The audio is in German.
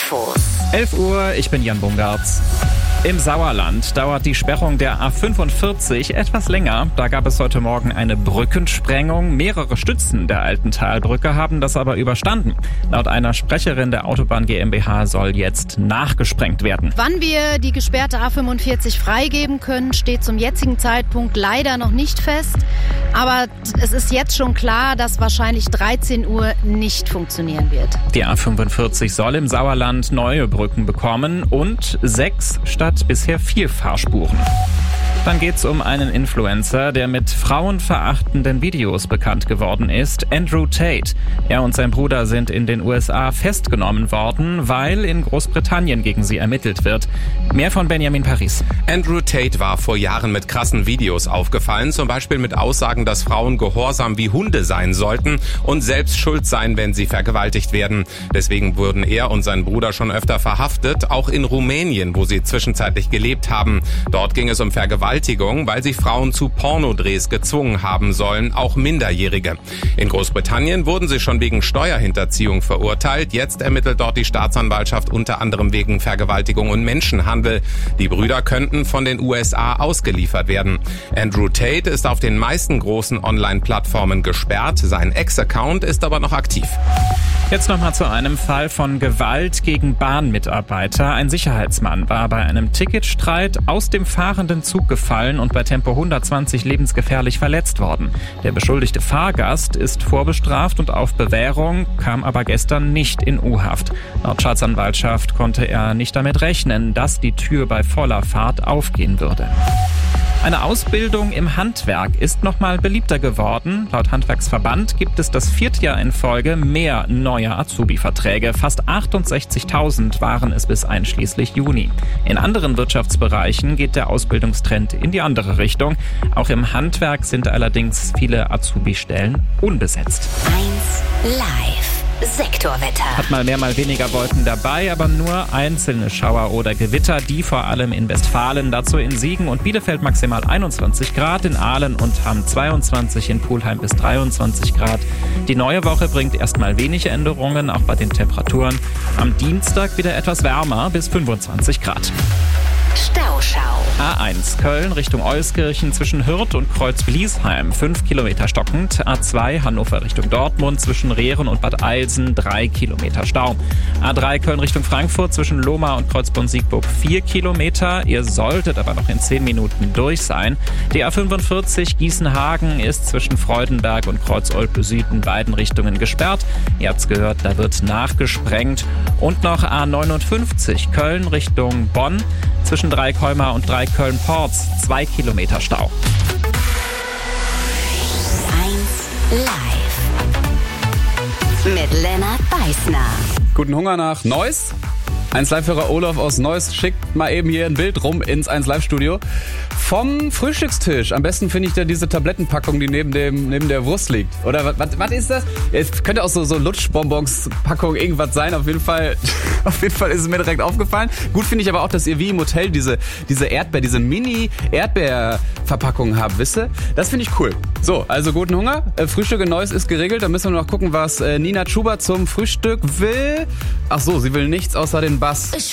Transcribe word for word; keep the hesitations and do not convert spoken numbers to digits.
Infos. elf Uhr, ich bin Jan Bungartz. Im Sauerland dauert die Sperrung der A fünfundvierzig etwas länger. Da gab es heute Morgen eine Brückensprengung. Mehrere Stützen der alten Talbrücke haben das aber überstanden. Laut einer Sprecherin der Autobahn GmbH soll jetzt nachgesprengt werden. Wann wir die gesperrte A fünfundvierzig freigeben können, steht zum jetzigen Zeitpunkt leider noch nicht fest. Aber es ist jetzt schon klar, dass wahrscheinlich dreizehn Uhr nicht funktionieren wird. Die A fünfundvierzig soll im Sauerland neue Brücken bekommen und sechs statt bisher vier Fahrspuren. Dann geht's um einen Influencer, der mit frauenverachtenden Videos bekannt geworden ist, Andrew Tate. Er und sein Bruder sind in den U S A festgenommen worden, weil in Großbritannien gegen sie ermittelt wird. Mehr von Benjamin Paris. Andrew Tate war vor Jahren mit krassen Videos aufgefallen, zum Beispiel mit Aussagen, dass Frauen gehorsam wie Hunde sein sollten und selbst schuld seien, wenn sie vergewaltigt werden. Deswegen wurden er und sein Bruder schon öfter verhaftet, auch in Rumänien, wo sie zwischenzeitlich gelebt haben. Dort ging es um Vergewaltigung, weil sie Frauen zu Pornodrehs gezwungen haben sollen, auch Minderjährige. In Großbritannien wurden sie schon wegen Steuerhinterziehung verurteilt. Jetzt ermittelt dort die Staatsanwaltschaft unter anderem wegen Vergewaltigung und Menschenhandel. Die Brüder könnten von den U S A ausgeliefert werden. Andrew Tate ist auf den meisten großen Online-Plattformen gesperrt. Sein Ex-Account ist aber noch aktiv. Jetzt nochmal zu einem Fall von Gewalt gegen Bahnmitarbeiter. Ein Sicherheitsmann war bei einem Ticketstreit aus dem fahrenden Zug gefallen und bei Tempo hundertzwanzig lebensgefährlich verletzt worden. Der beschuldigte Fahrgast ist vorbestraft und auf Bewährung, kam aber gestern nicht in U-Haft. Laut Staatsanwaltschaft konnte er nicht damit rechnen, dass die Tür bei voller Fahrt aufgehen würde. Eine Ausbildung im Handwerk ist nochmal beliebter geworden. Laut Handwerksverband gibt es das vierte Jahr in Folge mehr neue Azubi-Verträge. Fast achtundsechzigtausend waren es bis einschließlich Juni. In anderen Wirtschaftsbereichen geht der Ausbildungstrend in die andere Richtung. Auch im Handwerk sind allerdings viele Azubi-Stellen unbesetzt. eins Live. Sektorwetter. Hat mal mehr, mal weniger Wolken dabei, aber nur einzelne Schauer oder Gewitter, die vor allem in Westfalen, dazu in Siegen und Bielefeld maximal einundzwanzig Grad, in Aalen und Hamm zweiundzwanzig, in Pulheim bis dreiundzwanzig Grad. Die neue Woche bringt erstmal wenig Änderungen, auch bei den Temperaturen. Am Dienstag wieder etwas wärmer, bis fünfundzwanzig Grad. Stauschau. A eins Köln Richtung Euskirchen zwischen Hürth und Kreuz-Bliesheim fünf Kilometer stockend. A zwei Hannover Richtung Dortmund zwischen Rehren und Bad Eilsen drei Kilometer Stau. A drei Köln Richtung Frankfurt zwischen Lohmar und Kreuzborn-Siegburg vier Kilometer. Ihr solltet aber noch in zehn Minuten durch sein. Die A fünfundvierzig Gießen-Hagen ist zwischen Freudenberg und Kreuz-Olpe-Süd in beiden Richtungen gesperrt. Ihr habt's gehört, da wird nachgesprengt. Und noch A neunundfünfzig Köln Richtung Bonn zwischen Dreikolmar und Dreiköln-Porz zwei Kilometer Stau. eins Live. Mit Lennart Beißner. Guten Hunger nach Neuss. eins Live-Hörer Olaf aus Neuss schickt mal eben hier ein Bild rum ins eins Live-Studio. Vom Frühstückstisch. Am besten finde ich da diese Tablettenpackung, die neben dem neben der Wurst liegt. Oder was, was ist das? Es könnte auch so, so Lutschbonbons-Packung irgendwas sein. Auf jeden Fall, auf jeden Fall ist es mir direkt aufgefallen. Gut finde ich aber auch, dass ihr wie im Hotel diese, diese Erdbeer, diese Mini-Erdbeer-Verpackung habt, wisst ihr? Das finde ich cool. So, also guten Hunger. Äh, Frühstück in Neuss ist geregelt. Da müssen wir noch gucken, was äh, Nina Chuba zum Frühstück will. Ach so, sie will nichts außer den Bass. Ich